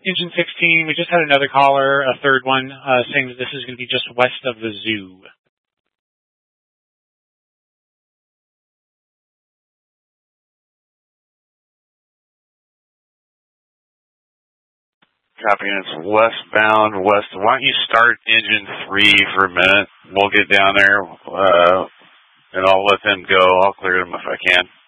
Engine 16, we just had another caller, a third one, saying that this is going to be just west of the zoo. Copy, and it's westbound, west. Why don't you start engine 3 for a minute? We'll get down there, and I'll let them go. I'll clear them if I can.